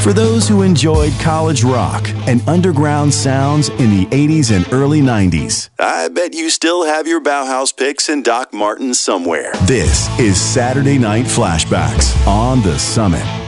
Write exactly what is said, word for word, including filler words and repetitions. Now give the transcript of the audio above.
For those who enjoyed college rock and underground sounds in the eighties and early nineties, I bet you still have your Bauhaus picks and Doc Martens somewhere. This is Saturday Night Flashbacks on The Summit.